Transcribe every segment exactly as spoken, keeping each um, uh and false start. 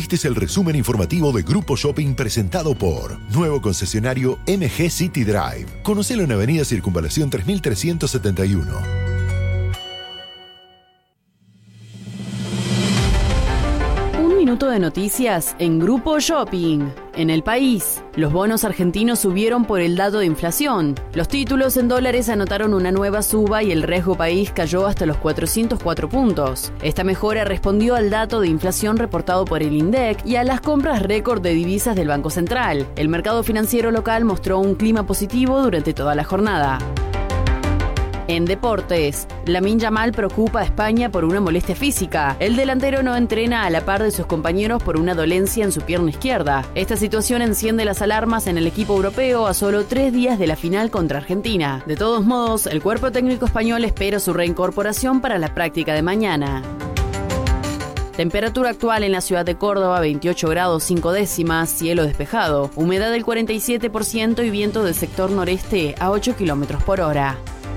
Este es el resumen informativo de Grupo Shopping presentado por nuevo concesionario M G City Drive. Conocelo en Avenida Circunvalación tres mil trescientos setenta y uno. Un minuto de noticias en Grupo Shopping. En el país, los bonos argentinos subieron por el dato de inflación. Los títulos en dólares anotaron una nueva suba y el riesgo país cayó hasta los cuatrocientos cuatro puntos. Esta mejora respondió al dato de inflación reportado por el INDEC y a las compras récord de divisas del Banco Central. El mercado financiero local mostró un clima positivo durante toda la jornada. En deportes, Lamine Yamal preocupa a España por una molestia física. El delantero no entrena a la par de sus compañeros por una dolencia en su pierna izquierda. Esta situación enciende las alarmas en el equipo europeo a solo tres días de la final contra Argentina. De todos modos, el cuerpo técnico español espera su reincorporación para la práctica de mañana. Temperatura actual en la ciudad de Córdoba, veintiocho grados cinco décimas, cielo despejado, humedad del cuarenta y siete por ciento y viento del sector noreste a ocho kilómetros por hora.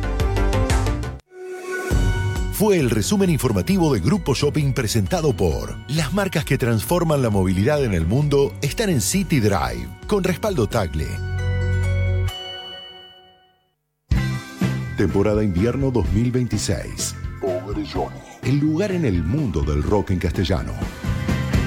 Fue el resumen informativo de Grupo Shopping presentado por las marcas que transforman la movilidad en el mundo están en City Drive, con respaldo Tagle. Temporada invierno dos mil veintiséis. Pobre Johnny. El lugar en el mundo del rock en castellano.